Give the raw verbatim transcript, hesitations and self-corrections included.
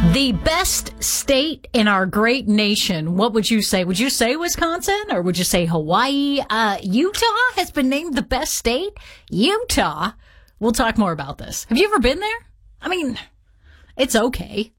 The best state in our great nation, what would you say? Would you say Wisconsin or would you say Hawaii? Uh, Utah has been named the best state. Utah. We'll talk more about this. Have you ever been there? I mean, it's okay.